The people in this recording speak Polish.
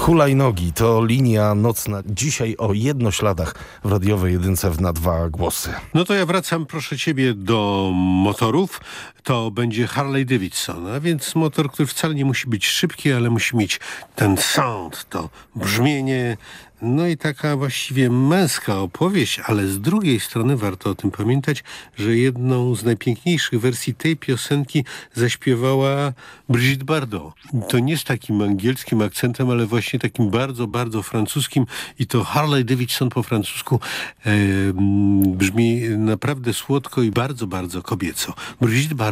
Hulajnogi to linia nocna. Dzisiaj o jednośladach w radiowej jedynce na 2 głosy. No to ja wracam, proszę ciebie, do motorów. To będzie Harley Davidson, a więc motor, który wcale nie musi być szybki, ale musi mieć ten sound, to brzmienie. No i taka właściwie męska opowieść, ale z drugiej strony warto o tym pamiętać, że jedną z najpiękniejszych wersji tej piosenki zaśpiewała Brigitte Bardot. To nie z takim angielskim akcentem, ale właśnie takim bardzo, bardzo francuskim i to Harley Davidson po francusku brzmi naprawdę słodko i bardzo, bardzo kobieco. Brigitte Bardot